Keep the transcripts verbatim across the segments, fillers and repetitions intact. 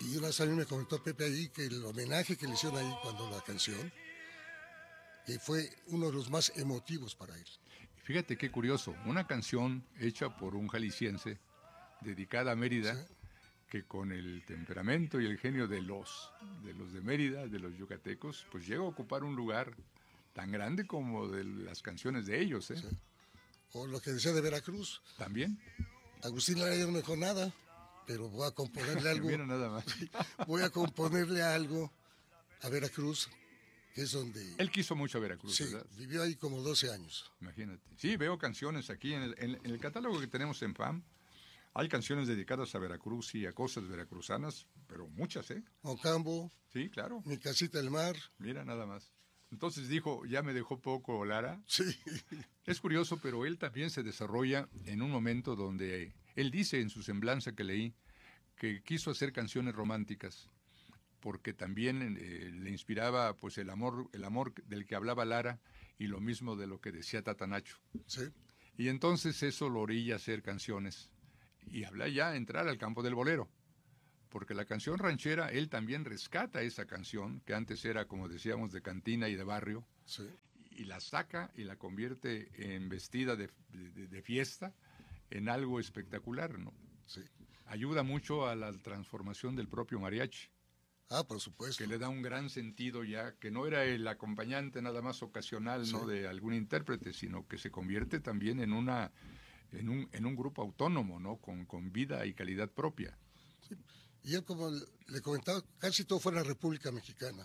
Y una vez a mí me comentó Pepe ahí que el homenaje que le hicieron ahí cuando la canción, que fue uno de los más emotivos para él. Fíjate qué curioso, una canción hecha por un jalisciense, dedicada a Mérida, sí, que con el temperamento y el genio de los, de los de Mérida, de los yucatecos, pues llega a ocupar un lugar tan grande como de las canciones de ellos, ¿eh? Sí. O lo que decía de Veracruz. También. Agustín Lara ya no me dejó nada, pero voy a componerle algo. Mira nada más. Voy a componerle algo a Veracruz, que es donde... Él quiso mucho a Veracruz, sí, ¿verdad? Vivió ahí como doce años. Imagínate. Sí, veo canciones aquí en el, en, en el catálogo que tenemos en F A M. Hay canciones dedicadas a Veracruz y a cosas veracruzanas, pero muchas, ¿eh? Ocambo. Sí, claro. Mi casita del mar. Mira, nada más. Entonces dijo, ya me dejó poco Lara. Sí. Es curioso, pero él también se desarrolla en un momento donde él dice en su semblanza que leí que quiso hacer canciones románticas porque también eh, le inspiraba pues el amor, el amor del que hablaba Lara y lo mismo de lo que decía Tatanacho. Sí. Y entonces eso lo orilla a hacer canciones y habla ya entrar al campo del bolero. Porque la canción ranchera, él también rescata esa canción, que antes era, como decíamos, de cantina y de barrio, sí, y la saca y la convierte en vestida de, de, de fiesta, en algo espectacular, ¿no? Sí. Ayuda mucho a la transformación del propio mariachi. Ah, por supuesto. Que le da un gran sentido ya, que no era el acompañante nada más ocasional, sí, ¿no?, de algún intérprete, sino que se convierte también en una en un, en un grupo autónomo, ¿no?, con, con vida y calidad propia. Sí. Y él, como le comentaba, casi todo fue en la República Mexicana.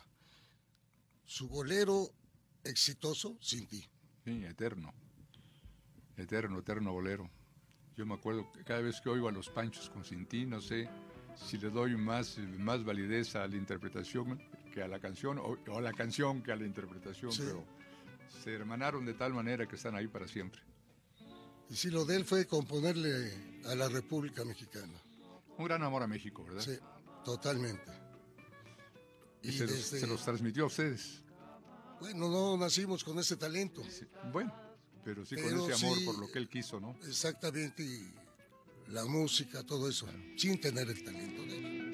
Su bolero exitoso, Sin Ti. Sí, eterno. Eterno, eterno bolero. Yo me acuerdo que cada vez que oigo a los Panchos con Sin Ti, no sé si le doy más, más validez a la interpretación que a la canción, o, o a la canción que a la interpretación, sí, pero se hermanaron de tal manera que están ahí para siempre. Y sí, lo de él fue componerle a la República Mexicana. Un gran amor a México, ¿verdad? Sí, totalmente. Y, y se, desde... los, se los transmitió a ustedes. Bueno, no nacimos con ese talento. Sí, bueno, pero sí pero con ese amor, sí, por lo que él quiso, ¿no? Exactamente, y la música, todo eso, claro, sin tener el talento de él.